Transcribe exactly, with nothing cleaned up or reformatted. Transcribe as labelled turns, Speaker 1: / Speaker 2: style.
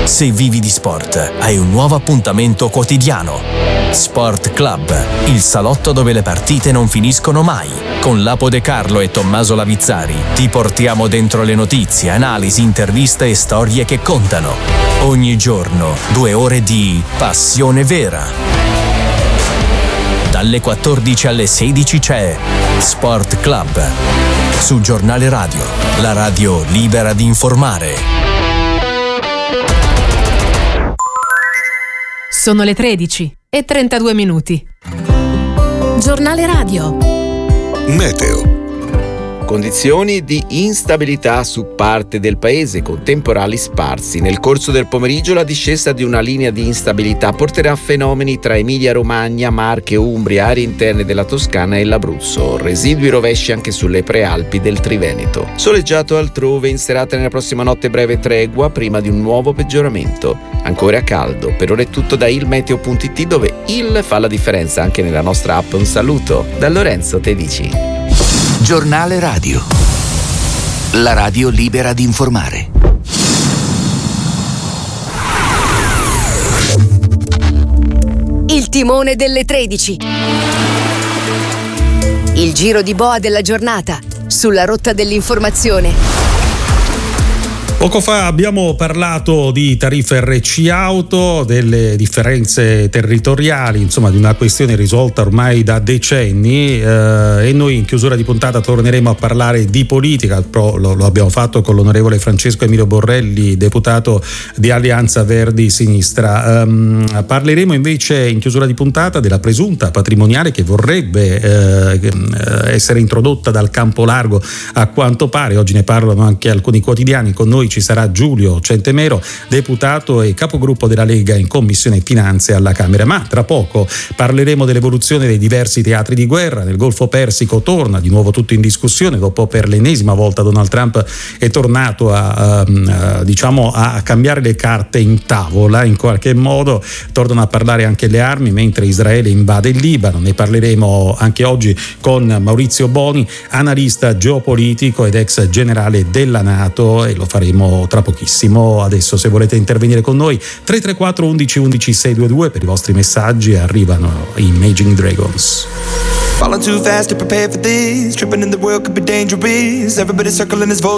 Speaker 1: Se vivi di sport, hai un nuovo appuntamento quotidiano. Sport Club, il salotto dove le partite non finiscono mai. Con Lapo De Carlo e Tommaso Lavizzari ti portiamo dentro le notizie, analisi, interviste e storie che contano. Ogni giorno, due ore di passione vera. Dalle quattordici alle sedici c'è Sport Club. Su Giornale Radio, la radio libera di informare.
Speaker 2: Sono le tredici e trentadue minuti.
Speaker 3: Giornale Radio.
Speaker 4: Meteo.
Speaker 5: Condizioni di instabilità su parte del paese con temporali sparsi. Nel corso del pomeriggio la discesa di una linea di instabilità porterà a fenomeni tra Emilia-Romagna, Marche, Umbria, aree interne della Toscana e l'Abruzzo. Residui rovesci anche sulle prealpi del Triveneto. Soleggiato altrove, in serata nella prossima notte breve tregua prima di un nuovo peggioramento. Ancora caldo. Per ora è tutto da ilmeteo punto it, dove il fa la differenza anche nella nostra app. Un saluto da Lorenzo Tedici.
Speaker 4: Giornale Radio. La radio libera di informare.
Speaker 3: Il timone delle tredici. Il giro di boa della giornata sulla rotta dell'informazione.
Speaker 6: Poco fa abbiamo parlato di tariffe R C auto, delle differenze territoriali, insomma di una questione risolta ormai da decenni, eh, e noi in chiusura di puntata torneremo a parlare di politica, però lo, lo abbiamo fatto con l'onorevole Francesco Emilio Borrelli, deputato di Alleanza Verdi Sinistra. Um, parleremo invece in chiusura di puntata della presunta patrimoniale che vorrebbe eh, essere introdotta dal campo largo, a quanto pare. Oggi ne parlano anche alcuni quotidiani. Con noi ci sarà Giulio Centemero, deputato e capogruppo della Lega in Commissione Finanze alla Camera. Ma tra poco parleremo dell'evoluzione dei diversi teatri di guerra. Nel Golfo Persico torna di nuovo tutto in discussione, dopo per l'ennesima volta Donald Trump è tornato a, a, a diciamo a cambiare le carte in tavola, in qualche modo tornano a parlare anche le armi mentre Israele invade il Libano. Ne parleremo anche oggi con Maurizio Boni, analista geopolitico ed ex generale della NATO, e lo faremo tra pochissimo. Adesso, se volete intervenire con noi, tre tre quattro undici undici seicentoventidue per i vostri messaggi. Arrivano i Imagine Dragons.
Speaker 7: Falling too fast to prepare for this. Tripping in the world could be dangerous. Everybody circling his voice.